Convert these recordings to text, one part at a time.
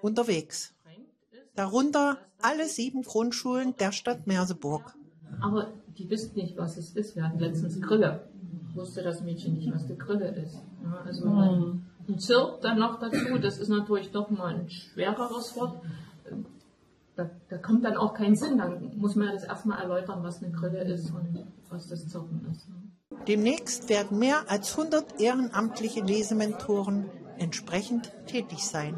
unterwegs. Darunter alle 7 Grundschulen der Stadt Merseburg. Aber die wissen nicht, was es ist. Wir hatten letztens Grille. Wusste das Mädchen nicht, was die Grille ist. Ja, also ein Zirp dann noch dazu, das ist natürlich doch mal ein schwereres Wort. Da kommt dann auch kein Sinn. Dann muss man das erstmal erläutern, was eine Grille ist und was das Zirpen ist. Demnächst werden mehr als 100 ehrenamtliche Lesementoren entsprechend tätig sein.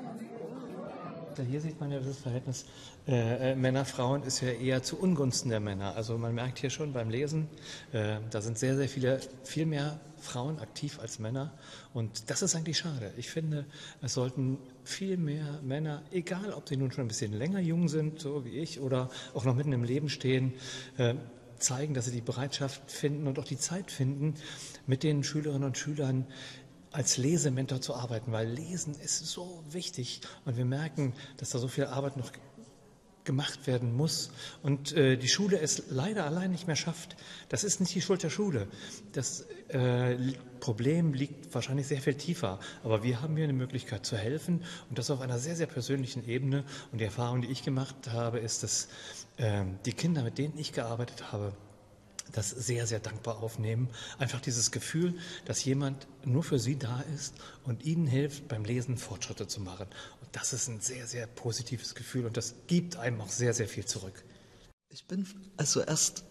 Hier sieht man ja das Verhältnis Männer-Frauen ist ja eher zu Ungunsten der Männer. Also man merkt hier schon beim Lesen, da sind sehr, sehr viel mehr Frauen aktiv als Männer. Und das ist eigentlich schade. Ich finde, es sollten viel mehr Männer, egal ob sie nun schon ein bisschen länger jung sind, so wie ich, oder auch noch mitten im Leben stehen, zeigen, dass sie die Bereitschaft finden und auch die Zeit finden, mit den Schülerinnen und Schülern als Lesementor zu arbeiten, weil Lesen ist so wichtig und wir merken, dass da so viel Arbeit noch gemacht werden muss und die Schule es leider allein nicht mehr schafft. Das ist nicht die Schuld der Schule. Das Problem liegt wahrscheinlich sehr viel tiefer, aber wir haben hier eine Möglichkeit zu helfen und das auf einer sehr, sehr persönlichen Ebene. Und die Erfahrung, die ich gemacht habe, ist, dass die Kinder, mit denen ich gearbeitet habe, das sehr, sehr dankbar aufnehmen. Einfach dieses Gefühl, dass jemand nur für sie da ist und ihnen hilft, beim Lesen Fortschritte zu machen. Und das ist ein sehr, sehr positives Gefühl und das gibt einem auch sehr, sehr viel zurück. Ich bin also erst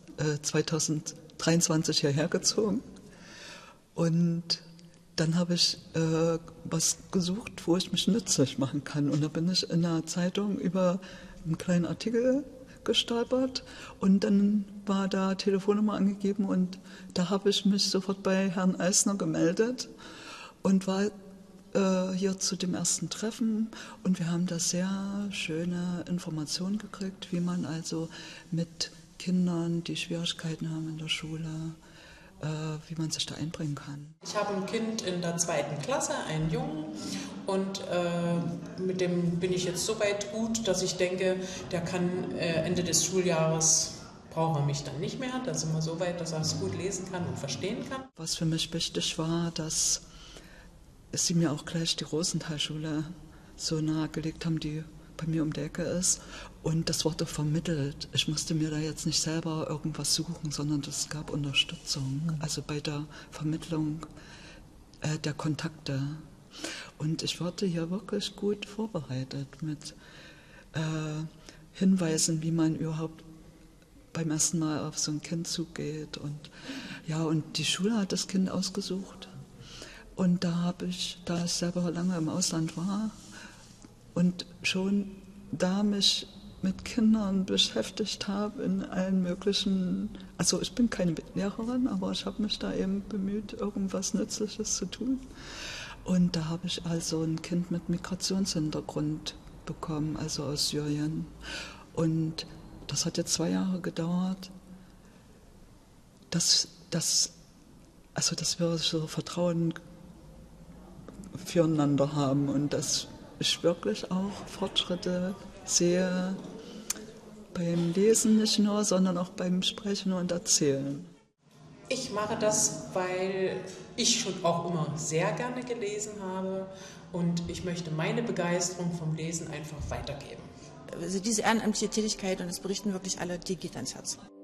2023 hierher gezogen und dann habe ich was gesucht, wo ich mich nützlich machen kann. Und da bin ich in einer Zeitung über einen kleinen Artikel gestolpert und dann war da Telefonnummer angegeben und da habe ich mich sofort bei Herrn Eisner gemeldet und war hier zu dem ersten Treffen und wir haben da sehr schöne Informationen gekriegt, wie man also mit Kindern, die Schwierigkeiten haben in der Schule, wie man sich da einbringen kann. Ich habe ein Kind in der 2. Klasse, einen Jungen, und mit dem bin ich jetzt so weit gut, dass ich denke, der kann Ende des Schuljahres, braucht er mich dann nicht mehr. Da sind wir so weit, dass er es gut lesen kann und verstehen kann. Was für mich wichtig war, dass sie mir auch gleich die Rosenthalschule so nahegelegt haben, die bei mir um die Ecke ist. Und das wurde vermittelt. Ich musste mir da jetzt nicht selber irgendwas suchen, sondern es gab Unterstützung, also bei der Vermittlung der Kontakte. Und ich wurde hier wirklich gut vorbereitet mit Hinweisen, wie man überhaupt beim ersten Mal auf so ein Kind zugeht. Und ja, und die Schule hat das Kind ausgesucht. Und da ich selber lange im Ausland war und schon da mich mit Kindern beschäftigt habe in allen möglichen, also ich bin keine Lehrerin, aber ich habe mich da eben bemüht, irgendwas Nützliches zu tun. Und da habe ich also ein Kind mit Migrationshintergrund bekommen, also aus Syrien. Und das hat jetzt 2 Jahre gedauert, dass wir so Vertrauen füreinander haben und dass ich wirklich auch Fortschritte sehe beim Lesen nicht nur, sondern auch beim Sprechen und Erzählen. Ich mache das, weil ich schon auch immer sehr gerne gelesen habe und ich möchte meine Begeisterung vom Lesen einfach weitergeben. Also diese ehrenamtliche Tätigkeit, und das berichten wirklich alle, die geht ans Herz.